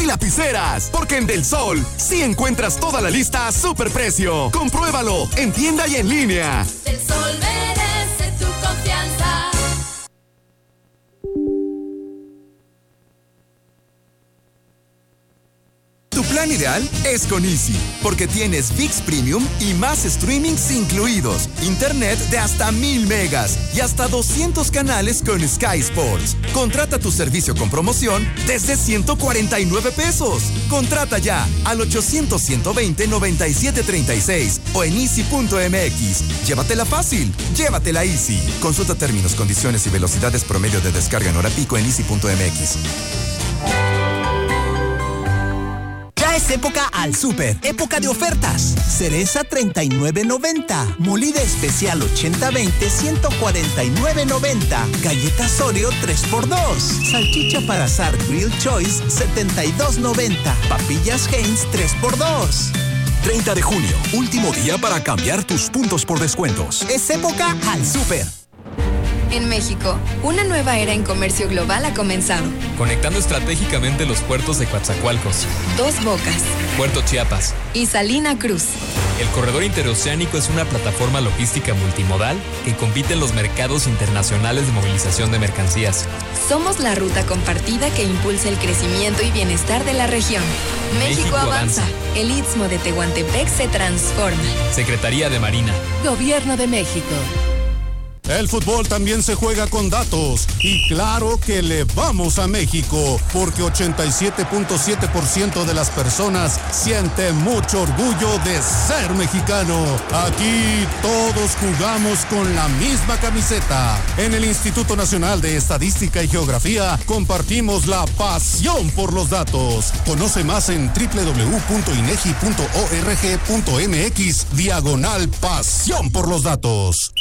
y lapiceras. Porque en Del Sol sí encuentras toda la lista a superprecio. Compruébalo en tienda y en línea. Del Sol merece tu confianza. Tu plan ideal es con Easy, porque tienes ViX Premium y más streamings incluidos, internet de hasta 1000 megas y hasta 200 canales con Sky Sports. Contrata tu servicio con promoción desde 149 pesos. Contrata ya al 800-120-9736 o en easy.mx. Llévatela fácil, llévatela Easy. Consulta términos, condiciones y velocidades promedio de descarga en hora pico en easy.mx. Es época al súper, época de ofertas. Cereza 39.90, molida especial 80-20 149.90, galletas Oreo 3x2, salchicha para asar Grill Choice 72.90, papillas Heinz 3x2. 30 de junio, último día para cambiar tus puntos por descuentos. Es época al súper. En México, una nueva era en comercio global ha comenzado. Conectando estratégicamente los puertos de Coatzacoalcos, Dos Bocas, Puerto Chiapas y Salina Cruz. El corredor interoceánico es una plataforma logística multimodal que compite en los mercados internacionales de movilización de mercancías. Somos la ruta compartida que impulsa el crecimiento y bienestar de la región. México avanza. El Istmo de Tehuantepec se transforma. Secretaría de Marina. Gobierno de México. El fútbol también se juega con datos y claro que le vamos a México porque 87.7% de las personas siente mucho orgullo de ser mexicano. Aquí todos jugamos con la misma camiseta. En el Instituto Nacional de Estadística y Geografía compartimos la pasión por los datos. Conoce más en www.inegi.org.mx/pasión por los datos.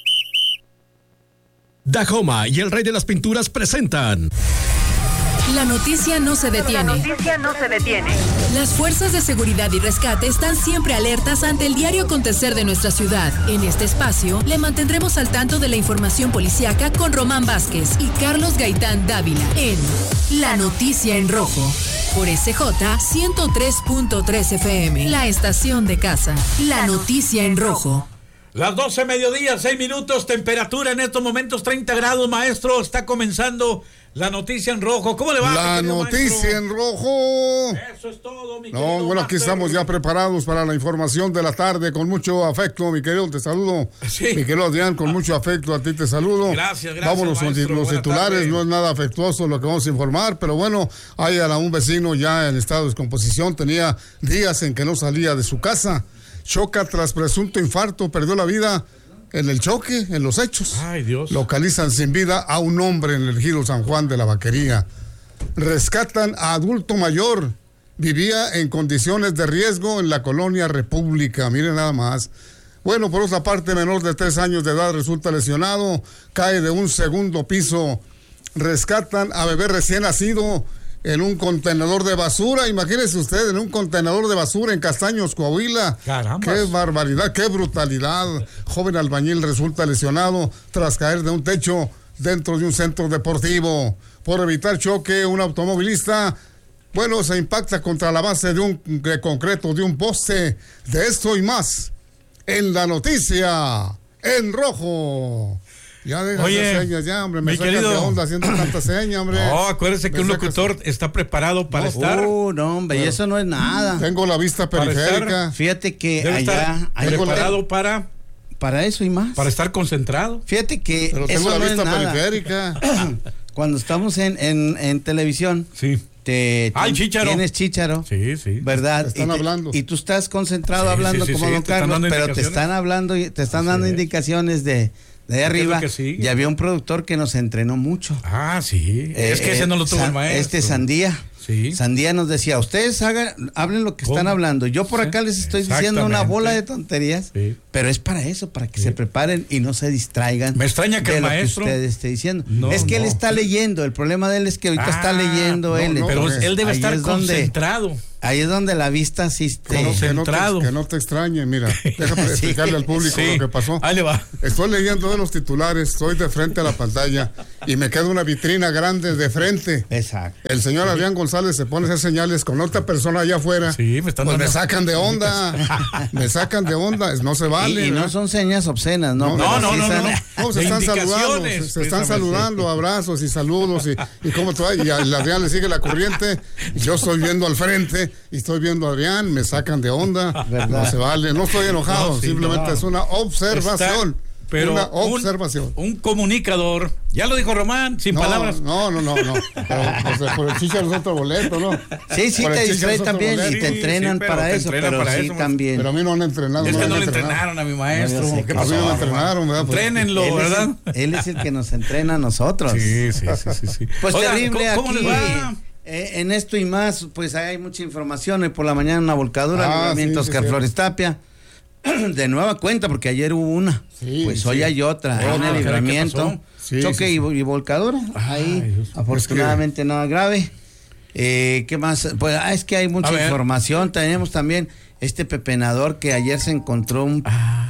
Dahoma y el Rey de las Pinturas presentan. La noticia no se detiene. Las fuerzas de seguridad y rescate están siempre alertas ante el diario acontecer de nuestra ciudad. En este espacio, le mantendremos al tanto de la información policíaca con Román Vázquez y Carlos Gaitán Dávila en La Noticia en Rojo. Por SJ 103.3 FM, la estación de casa. La Noticia en Rojo. Las 12 mediodía, 6 minutos, temperatura en estos momentos 30 grados, maestro. Está comenzando La Noticia en Rojo. ¿Cómo le va? La Noticia maestro? En Rojo. Eso es todo, mi querido. No, bueno, aquí estamos ya preparados para la información de la tarde con mucho afecto, mi querido, te saludo. Sí. Mi querido Adrián, con mucho afecto a ti te saludo. Gracias. Vámonos maestro, con los titulares, tarde. No es nada afectuoso lo que vamos a informar, pero bueno, hay a un vecino ya en estado de descomposición, tenía días en que no salía de su casa. Choca tras presunto infarto, perdió la vida en el choque, en los hechos. Ay, Dios. Localizan sin vida a un hombre en el ejido San Juan de la Vaquería. Rescatan a adulto mayor. Vivía en condiciones de riesgo en la colonia República. Miren nada más. Bueno, por otra parte, menor de 3 años de edad resulta lesionado. Cae de un segundo piso. Rescatan a bebé recién nacido en un contenedor de basura. Imagínese usted, en un contenedor de basura en Castaños, Coahuila. Caramba. Qué barbaridad, qué brutalidad. Joven albañil resulta lesionado tras caer de un techo dentro de un centro deportivo. Por evitar choque, un automovilista, se impacta contra la base de concreto de un poste. De esto y más en La Noticia en Rojo. Ya deja de señas, ya, hombre, me sacas de onda haciendo tanta seña, hombre. No, acuérdese que un locutor está preparado para estar. No, hombre, y eso no es nada. Tengo la vista periférica. Fíjate que debe allá preparado para eso y más. Para estar concentrado. Fíjate que pero tengo la vista periférica. Cuando estamos en televisión. Sí. Chícharo. Tienes chícharo. Sí. ¿Verdad? Te están hablando. Y tú estás concentrado hablando como don Carlos, pero te están hablando y te están dando indicaciones de arriba. Y había un productor que nos entrenó mucho. Ah, sí. Es que ese no lo tuvo el maestro. Sandía. Sí. Sandía nos decía, ustedes hablen lo que están hablando. Yo por acá les estoy diciendo una bola de tonterías, pero es para eso, para que se preparen y no se distraigan. Me extraña que el maestro que usted esté diciendo. Él está leyendo. El problema de él es que ahorita está leyendo él. Pero él debe estar concentrado. Ahí es donde la vista sí concentrado. Que no te extrañe, mira, déjame explicarle al público lo que pasó. Ahí le va. Estoy leyendo de los titulares, estoy de frente a la pantalla y me queda una vitrina grande de frente. Exacto. El señor Adrián González se pone a hacer señales con otra persona allá afuera. Sí, me están pues dando... me sacan de onda. Me sacan de onda, no se vale. Y no son señas obscenas, ¿no? No, se están saludando, se están saludando, abrazos y saludos y cómo tú y a Adrián le sigue la corriente. Yo estoy viendo al frente y estoy viendo a Adrián, me sacan de onda. ¿Verdad? No se vale, no estoy enojado, simplemente es una observación. Pero una observación. Un comunicador, ya lo dijo Román, sin palabras. No. Pero, por el Chicharo es otro boleto, ¿no? Sí, te distrae también y te entrenan para eso, pero sí también. Pero a mí no han entrenado. Es que no le entrenaron a mi maestro. ¿Qué pasó? A mí no me entrenaron, ¿verdad? Entrénenlo, ¿verdad? Él es el que nos entrena a nosotros. Sí. Pues oiga, terrible ¿cómo aquí. les va? En esto y más, pues hay mucha información. Hoy por la mañana una volcadura, libramiento Oscar Flores Tapia. De nueva cuenta, porque ayer hubo una. Hoy hay otra. En el libramiento. Choque y volcadura. Ahí, afortunadamente nada grave. ¿Qué más? Pues es que hay mucha información. Tenemos también este pepenador que ayer se encontró un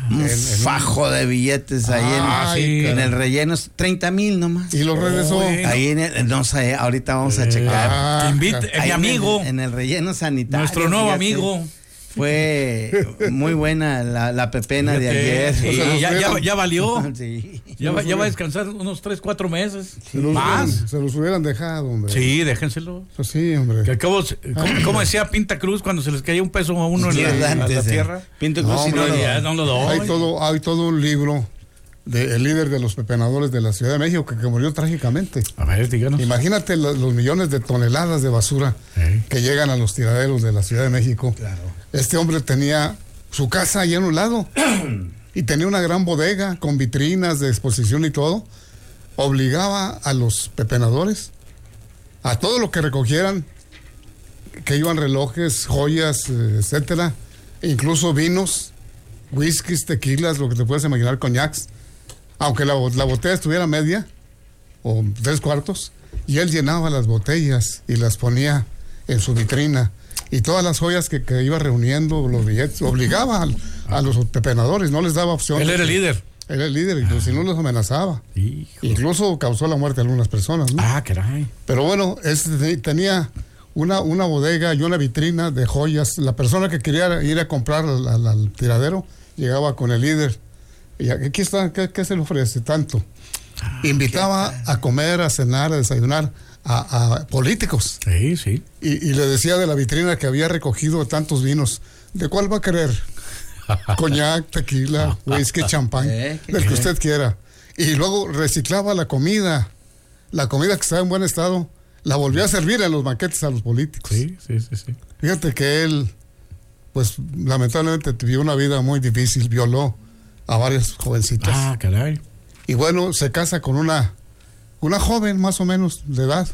fajo de billetes ahí en el relleno, 30,000 nomás. Y lo regresó. Ahí no sé, ahorita vamos a checar. Mi amigo. En el relleno sanitario. Nuestro nuevo amigo. Fue muy buena la pepena de ayer. Sí, ya valió. Sí. Ya va a descansar unos 3-4 meses. Se los hubieran dejado, hombre. Sí, déjenselo. Pues sí, hombre. Que ¿cómo decía Pinta Cruz cuando se les caía un peso a uno en la tierra? Pinta Cruz no lo doy. Hay todo un libro del líder de los pepenadores de la Ciudad de México que murió trágicamente. A ver, díganos. Imagínate los millones de toneladas de basura que llegan a los tiraderos de la Ciudad de México. Claro. Este hombre tenía su casa allá en un lado y tenía una gran bodega con vitrinas de exposición y todo. Obligaba a los pepenadores a todo lo que recogieran, que iban relojes, joyas, etcétera, incluso vinos, whiskies, tequilas, lo que te puedes imaginar, coñacs, aunque la botella estuviera media o 3/4, y él llenaba las botellas y las ponía en su vitrina. Y todas las joyas que iba reuniendo, los billetes, obligaba a los pepenadores, no les daba opción. Él era el líder. Era el líder, incluso si no los amenazaba. Incluso causó la muerte de algunas personas, ¿no? Caray. Pero bueno, tenía una bodega y una vitrina de joyas. La persona que quería ir a comprar al tiradero llegaba con el líder. Y aquí está, ¿qué se le ofrece? Tanto. Invitaba a comer, a cenar, a desayunar a políticos. Sí. Y le decía de la vitrina que había recogido tantos vinos. ¿De cuál va a querer? Coñac, tequila, whisky, champán, del que usted quiera. Y luego reciclaba la comida que estaba en buen estado, la volvía a servir en los banquetes a los políticos. Sí. Fíjate que él, pues lamentablemente vivió una vida muy difícil, violó a varias jovencitas. Caray. Y bueno, se casa con una joven más o menos de edad.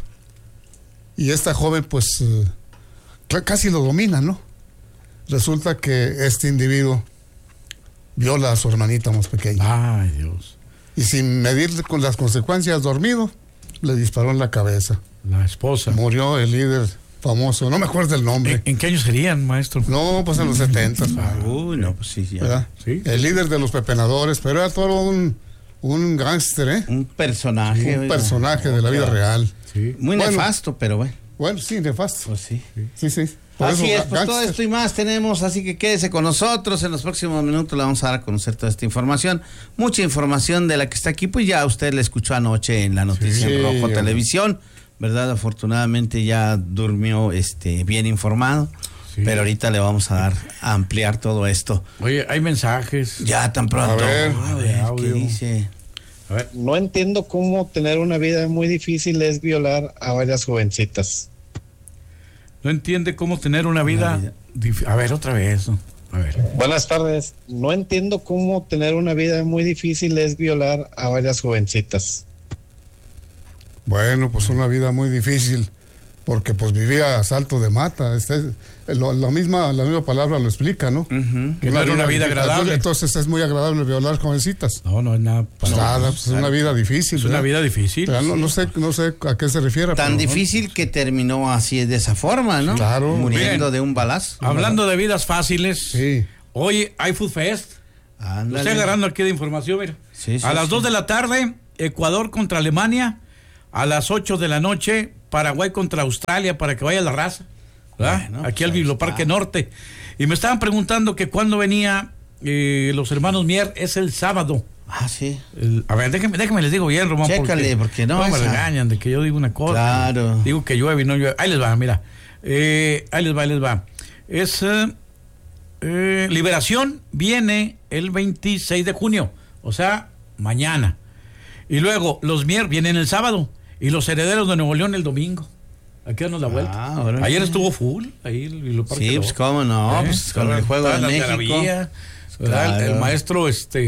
Y esta joven pues casi lo domina, ¿no? Resulta que este individuo viola a su hermanita más pequeña. Ay, Dios. Y sin medir con las consecuencias, dormido, le disparó en la cabeza. La esposa. Murió el líder famoso, no me acuerdo el nombre. ¿En qué años serían, maestro? No, pues en los 70. Uy, no, pues sí, ya. ¿Verdad? Sí. El líder de los pepenadores, pero era todo un gángster, ¿eh? Un personaje. Un personaje de la vida real. Sí. Muy nefasto, pero bueno. Bueno, sí, nefasto. Pues sí. Sí. Así es, pues todo esto y más tenemos, así que quédese con nosotros. En los próximos minutos le vamos a dar a conocer toda esta información. Mucha información de la que está aquí, pues ya usted la escuchó anoche en la noticia en Rojo Televisión, ¿verdad? Afortunadamente ya durmió bien informado. Sí. Pero ahorita le vamos a ampliar todo esto. Oye, hay mensajes. Ya tan pronto. A ver, ¿qué dice? A ver. No entiendo cómo tener una vida muy difícil es violar a varias jovencitas. No entiende cómo tener una vida difícil. A ver, otra vez. A ver. Buenas tardes. No entiendo cómo tener una vida muy difícil es violar a varias jovencitas. Bueno, pues una vida muy difícil. porque pues vivía a salto de mata. La misma palabra lo explica, ¿no? Que no era una vida agradable. Entonces es muy agradable violar jovencitas. No es nada. Es una vida difícil. Es una vida difícil. Pero no sé a qué se refiere. Tan difícil que terminó así de esa forma, ¿no? Claro. Muriendo de un balazo. Hablando de vidas fáciles, hoy hay Food Fest. Lo estoy agarrando aquí de información, mira. A las 2 de la tarde, Ecuador contra Alemania. A las 8 de la noche, Paraguay contra Australia, para que vaya la raza. Bueno, aquí al Biblioparque Norte. Y me estaban preguntando que cuándo venía los hermanos Mier. Es el sábado. Sí. A ver, déjeme les digo bien, Román. Chécale, porque no me regañan de que yo digo una cosa. Claro. Digo que llueve y no llueve. Ahí les va, mira. Ahí les va. Es Liberación viene el 26 de junio. O sea, mañana. Y luego los Mier vienen el sábado. Y los Herederos de Nuevo León el domingo. Aquí damos la vuelta. Ayer estuvo full. Ahí el parque. Sí, pues cómo no. Pues con el juego de México. Claro. El maestro,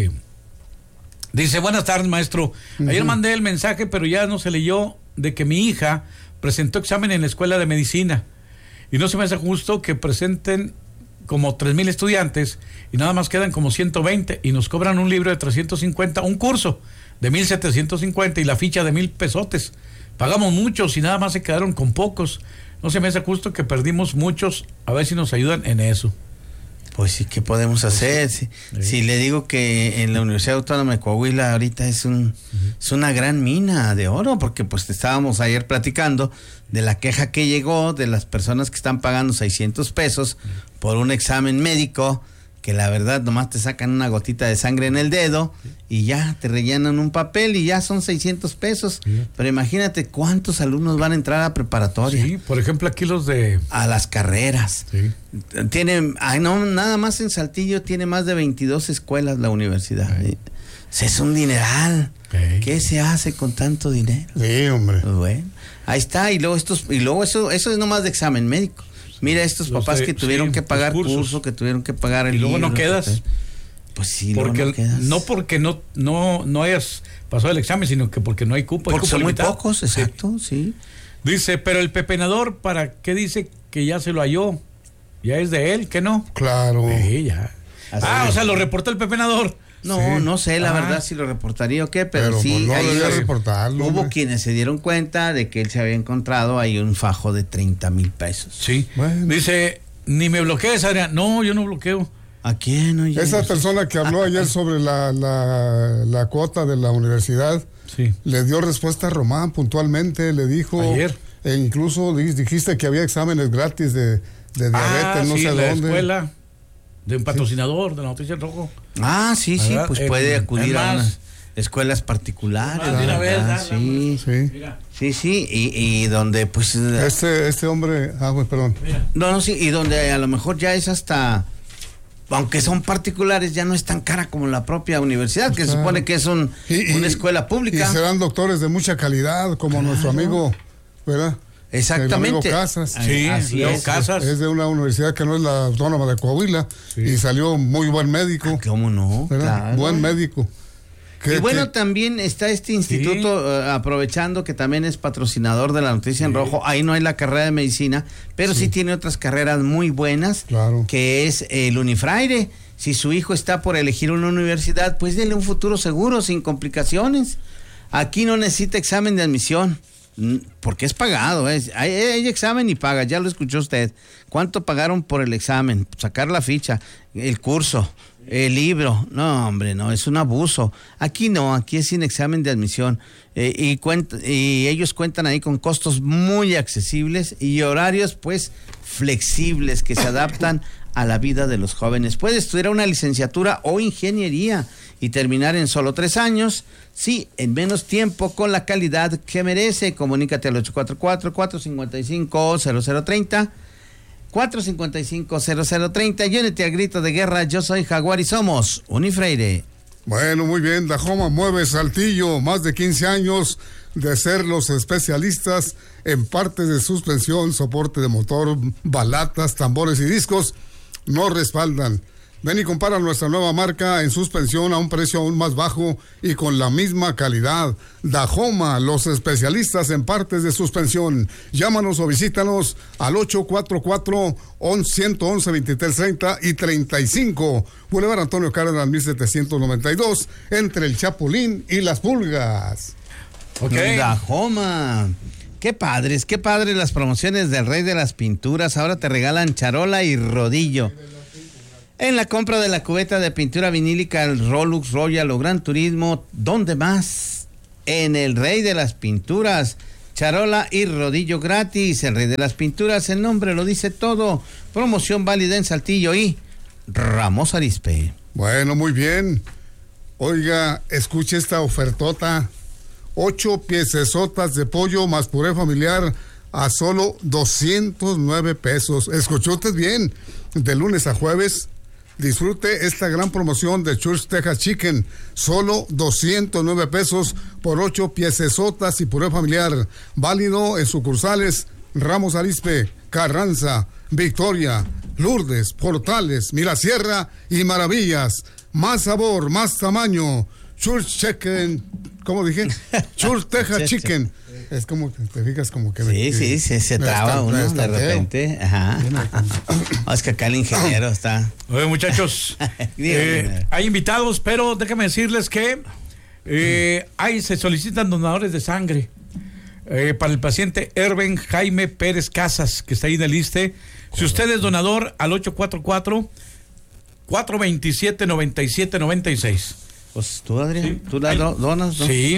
dice, buenas tardes, maestro. Ayer mandé el mensaje, pero ya no se leyó, de que mi hija presentó examen en la escuela de medicina. Y no se me hace justo que presenten como 3,000 estudiantes y nada más quedan como 120 y nos cobran un libro de 350, un curso de 1,750 y la ficha de 1,000 pesotes. Pagamos muchos y nada más se quedaron con pocos. No se me hace justo que perdimos muchos. A ver si nos ayudan en eso. Pues sí, ¿qué podemos hacer? Si le digo que en la Universidad Autónoma de Coahuila ahorita es una gran mina de oro, porque pues estábamos ayer platicando de la queja que llegó de las personas que están pagando 600 pesos por un examen médico, que la verdad nomás te sacan una gotita de sangre en el dedo y ya te rellenan un papel y ya son 600 pesos. Pero imagínate cuántos alumnos van a entrar a preparatoria. Sí, por ejemplo aquí a las carreras. Tienen, nada más en Saltillo tiene más de 22 escuelas la universidad. Es un dineral. ¿Qué se hace con tanto dinero? Sí, hombre. Bueno, ahí está, y luego eso es nomás de examen médico. Mira estos papás que tuvieron que pagar curso, que tuvieron que pagar el libro. Y luego no quedas. Pues sí, porque no quedas. No porque no hayas pasado el examen, sino que porque no hay cupo. Porque son muy limitado. pocos, exacto, sí. Dice, pero el pepenador, ¿para qué dice que ya se lo halló? ¿Ya es de él? ¿Que no? Claro. Sí, ya. O sea, lo reportó el pepenador. No sé la verdad si lo reportaría o qué, pero sí, pues no debería reportarlo. Hubo quienes se dieron cuenta de que él se había encontrado ahí un fajo de 30,000 pesos. Sí. Bueno. Dice, ni me bloquees, Adrián. No, yo no bloqueo. ¿A quién? Oye, esa persona que habló ayer sobre la cuota de la universidad, le dio respuesta a Román puntualmente, le dijo. Ayer. E incluso dijiste que había exámenes gratis de diabetes, no sé la dónde. Escuela. De un patrocinador de la Noticia en Rojo. Sí, pues puede acudir a unas escuelas particulares. Sí, y donde pues... Este hombre... perdón. Y donde a lo mejor ya es hasta... Aunque son particulares, ya no es tan cara como la propia universidad, que se supone que es una escuela pública. Y serán doctores de mucha calidad, como nuestro amigo, ¿verdad? Exactamente. Casas. Sí, así es. Casas. Es de una universidad que no es la Autónoma de Coahuila y salió muy buen médico. ¿Cómo no? Claro. Buen médico. Y bueno, también está este instituto, aprovechando que también es patrocinador de la Noticia en Rojo. Ahí no hay la carrera de medicina, pero sí tiene otras carreras muy buenas, que es el Unifraire. Si su hijo está por elegir una universidad, pues denle un futuro seguro, sin complicaciones. Aquí no necesita examen de admisión, porque es pagado, hay examen y paga, ya lo escuchó usted. ¿Cuánto pagaron por el examen? Sacar la ficha, el curso, el libro. No, hombre, no, es un abuso. Aquí no, aquí es sin examen de admisión. Y ellos cuentan ahí con costos muy accesibles y horarios pues flexibles que se adaptan a la vida de los jóvenes. Puede estudiar una licenciatura o ingeniería y terminar en solo 3 años, sí, en menos tiempo, con la calidad que merece. Comunícate al 844-455-0030, 455-0030, y únete al grito de guerra. Yo soy Jaguar y somos Unifraire. Bueno, muy bien, Dajoma mueve Saltillo, más de 15 años de ser los especialistas en partes de suspensión, soporte de motor, balatas, tambores y discos. Nos respaldan Ven y compara nuestra nueva marca en suspensión a un precio aún más bajo y con la misma calidad. Dahoma, los especialistas en partes de suspensión. Llámanos o visítanos al 844-111-2330 y 35. Boulevard Antonio Cárdenas, 1792, entre el Chapulín y las Pulgas. Okay. Dahoma. Qué padres las promociones del Rey de las Pinturas. Ahora te regalan charola y rodillo. En la compra de la cubeta de pintura vinílica, el Rolux, Royal o Gran Turismo, ¿dónde más? En el Rey de las Pinturas, charola y rodillo gratis. El Rey de las Pinturas, el nombre lo dice todo. Promoción válida en Saltillo y Ramos Arizpe. Bueno, muy bien. Oiga, escuche esta ofertota. 8 piecesotas de pollo más puré familiar a solo 209 pesos. ¿Escuchó usted bien? De lunes a jueves, disfrute esta gran promoción de Church Texas Chicken. Solo 209 pesos por 8 piecesotas y puré familiar. Válido en sucursales Ramos Arizpe, Carranza, Victoria, Lourdes, Portales, Mirasierra y Maravillas. Más sabor, más tamaño. Church Chicken, ¿cómo dije? Church Texas Chicken. Es como, te fijas como que... Sí, se traba uno de repente. Ajá. Es que acá el ingeniero está... Oye, muchachos, hay invitados, pero déjame decirles que se solicitan donadores de sangre para el paciente Erben Jaime Pérez Casas, que está ahí en el liste. Si usted es donador, al 844-427-9796. Pues tú, Adrián, sí. ¿Tú la donas? ¿No? Sí.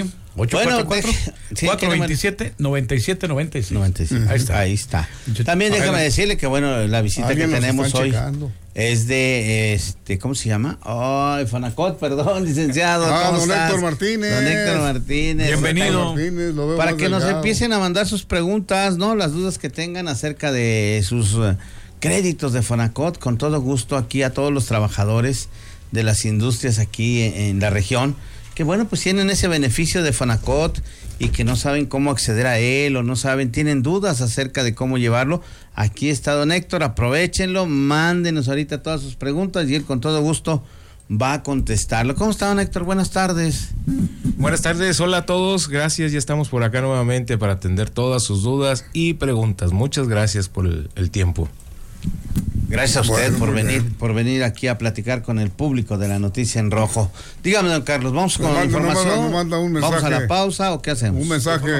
844-427-9796. Ahí está. También déjame decirle que, bueno, la visita que tenemos hoy es de, ¿cómo se llama? Ay, Fonacot, perdón, licenciado. Don Héctor Martínez. Don Héctor Martínez. Bienvenido. Para que nos empiecen a mandar sus preguntas, ¿no? Las dudas que tengan acerca de sus créditos de Fonacot, con todo gusto aquí a todos los trabajadores de las industrias aquí en la región, que bueno, pues tienen ese beneficio de Fonacot y que no saben cómo acceder a él o no saben, tienen dudas acerca de cómo llevarlo. Aquí está don Héctor, aprovechenlo, mándenos ahorita todas sus preguntas y él con todo gusto va a contestarlo. ¿Cómo está don Héctor? Buenas tardes. Buenas tardes, hola a todos, gracias, ya estamos por acá nuevamente para atender todas sus dudas y preguntas. Muchas gracias por el tiempo. Gracias a usted por venir aquí a platicar con el público de la Noticia en Rojo. Dígame, don Carlos, ¿vamos con la información? Me manda un mensaje. ¿Vamos a la pausa o qué hacemos? Me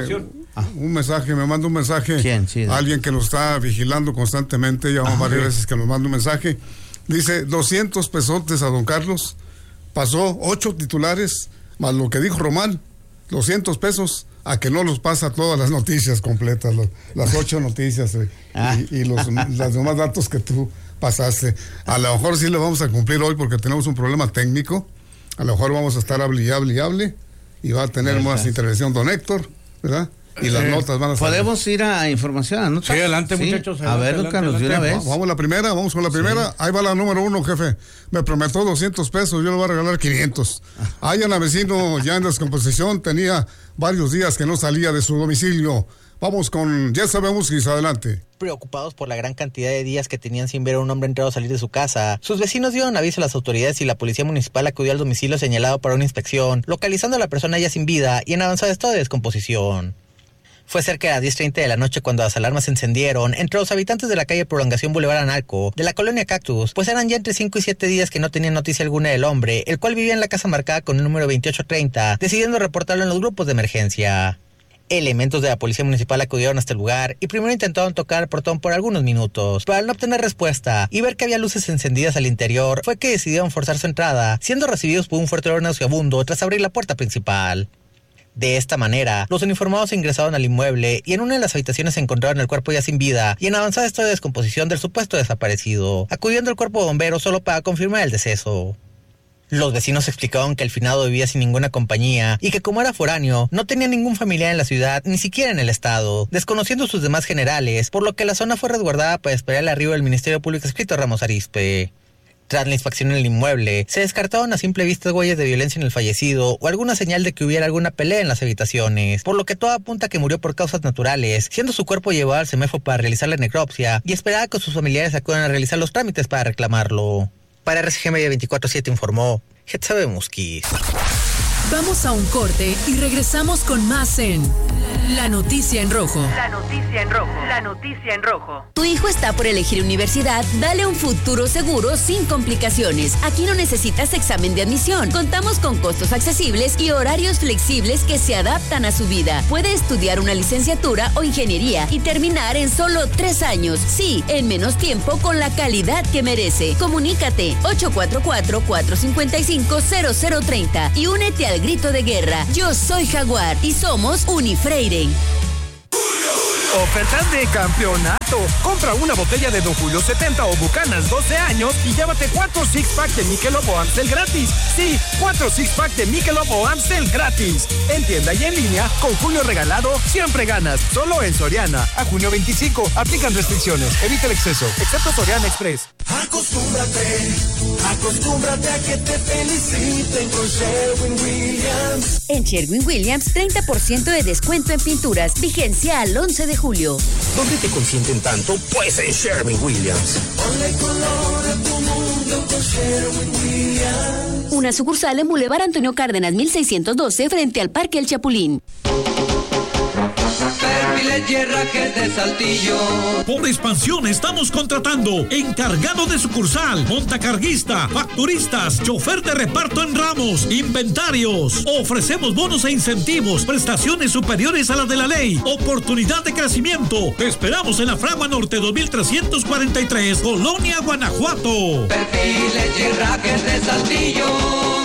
manda un mensaje. ¿Quién? Sí, alguien que nos está vigilando constantemente, llama varias veces que nos manda un mensaje. Dice, 200 pesotes a don Carlos, pasó 8 titulares, más lo que dijo Román, 200 pesos, a que no los pasa todas las noticias completas, las 8 noticias y los demás datos que tú pasaste. A lo mejor sí le vamos a cumplir hoy porque tenemos un problema técnico. A lo mejor vamos a estar hable y va a tener más intervención don Héctor, ¿verdad? Y las notas van a salir. ¿Podemos ir a información, a notas? Sí, adelante, muchachos. A ver, don Carlos, de una vez. Vamos con la primera. Sí. Ahí va la número 1, jefe. Me prometió 200 pesos, yo le voy a regalar 500. Hay un vecino ya en descomposición, tenía varios días que no salía de su domicilio. Vamos con Ya Sabemos Quizá, adelante. Preocupados por la gran cantidad de días que tenían sin ver a un hombre entrado a salir de su casa, sus vecinos dieron aviso a las autoridades y la policía municipal acudió al domicilio señalado para una inspección, localizando a la persona ya sin vida y en avanzado estado de descomposición. Fue cerca de las 10:30 de la noche cuando las alarmas se encendieron entre los habitantes de la calle Prolongación Boulevard Analco, de la colonia Cactus, pues eran ya entre 5 y 7 días que no tenían noticia alguna del hombre, el cual vivía en la casa marcada con el número 2830, decidiendo reportarlo en los grupos de emergencia. Elementos de la policía municipal acudieron hasta el lugar y primero intentaron tocar el portón por algunos minutos, pero al no obtener respuesta y ver que había luces encendidas al interior, fue que decidieron forzar su entrada, siendo recibidos por un fuerte olor nauseabundo tras abrir la puerta principal. De esta manera, los uniformados ingresaron al inmueble y en una de las habitaciones se encontraron el cuerpo ya sin vida y en avanzada estado de descomposición del supuesto desaparecido, acudiendo al cuerpo de bomberos solo para confirmar el deceso. Los vecinos explicaron que el finado vivía sin ninguna compañía y que como era foráneo, no tenía ningún familiar en la ciudad, ni siquiera en el estado, desconociendo sus demás generales, por lo que la zona fue resguardada para esperar el arribo del Ministerio Público adscrito a Ramos Arizpe. Tras la inspección en el inmueble, se descartaron a simple vista huellas de violencia en el fallecido o alguna señal de que hubiera alguna pelea en las habitaciones, por lo que todo apunta a que murió por causas naturales, siendo su cuerpo llevado al CEMEFO para realizar la necropsia y esperaba que sus familiares acudan a realizar los trámites para reclamarlo. Para RCG Media 24/7 informó Getsabe Musquiz. Vamos a un corte y regresamos con más en La Noticia en Rojo. La Noticia en Rojo. La Noticia en Rojo. Tu hijo está por elegir universidad, dale un futuro seguro sin complicaciones. Aquí no necesitas examen de admisión. Contamos con costos accesibles y horarios flexibles que se adaptan a su vida. Puede estudiar una licenciatura o ingeniería y terminar en solo 3 años. Sí, en menos tiempo con la calidad que merece. Comunícate 844-455-0030 y únete al grito de guerra. Yo soy Jaguar y somos Unifreire. Ofertas de campeonato. Compra una botella de Don Julio 70 o Bucanas 12 años y llévate 4 six-pack de Michelob o Amstel gratis. Sí, 4 six-pack de Michelob o Amstel gratis. En tienda y en línea, con Julio regalado, siempre ganas. Solo en Soriana. A junio 25. Aplican restricciones. Evita el exceso. Excepto Soriana Express. Acostúmbrate a que te feliciten con Sherwin-Williams. En Sherwin-Williams, 30% de descuento en pinturas. Vigencia al 11 de julio. ¿Dónde te consienten tanto? Pues en Sherwin-Williams. Ponle color a tu mundo con Sherwin-Williams. Una sucursal en Boulevard Antonio Cárdenas 1612 frente al Parque El Chapulín. Perfiles y herrajes de Saltillo. Por expansión estamos contratando encargado de sucursal, montacarguista, facturistas, chofer de reparto en ramos, inventarios. Ofrecemos bonos e incentivos, prestaciones superiores a las de la ley, oportunidad de crecimiento. Te esperamos en la Fragua Norte 2343, Colonia, Guanajuato. Perfiles y herrajes de Saltillo.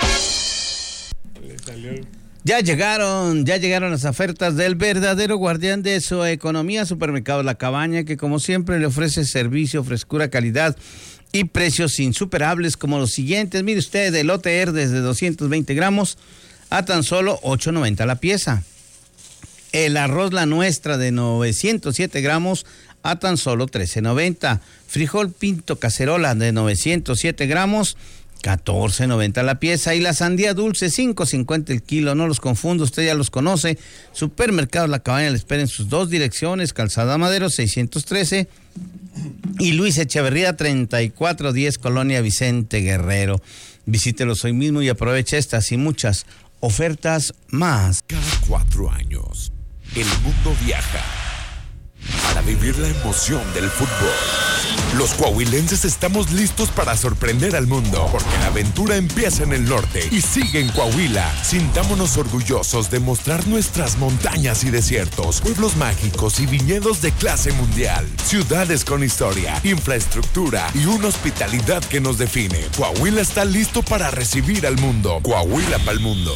Ya llegaron las ofertas del verdadero guardián de su economía, Supermercado La Cabaña, que como siempre le ofrece servicio, frescura, calidad y precios insuperables como los siguientes. Mire usted, elote Herdes de 220 gramos a tan solo $8.90 la pieza. El arroz La Nuestra de 907 gramos a tan solo $13.90. Frijol Pinto Cacerola de 907 gramos, $14.90 la pieza. Y la sandía dulce, $5.50 el kilo. No los confunda, usted ya los conoce. Supermercado La Cabaña le espera en sus 2 direcciones, Calzada Madero 613 y Luis Echeverría 3410, Colonia Vicente Guerrero. Visítelos hoy mismo y aproveche estas y muchas ofertas más. Cada 4 años, el mundo viaja para vivir la emoción del fútbol. Los coahuilenses estamos listos para sorprender al mundo, porque la aventura empieza en el norte y sigue en Coahuila. Sintámonos orgullosos de mostrar nuestras montañas y desiertos, pueblos mágicos y viñedos de clase mundial, ciudades con historia, infraestructura y una hospitalidad que nos define. Coahuila está listo para recibir al mundo. Coahuila pa'l mundo.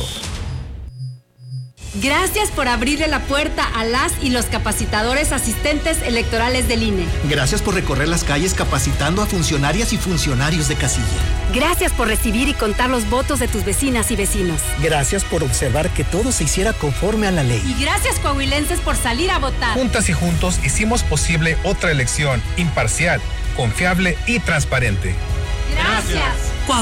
Gracias por abrirle la puerta a las y los capacitadores asistentes electorales del INE. Gracias por recorrer las calles capacitando a funcionarias y funcionarios de casilla. Gracias por recibir y contar los votos de tus vecinas y vecinos. Gracias por observar que todo se hiciera conforme a la ley. Y gracias, coahuilenses, por salir a votar. Juntas y juntos hicimos posible otra elección imparcial, confiable y transparente. Gracias.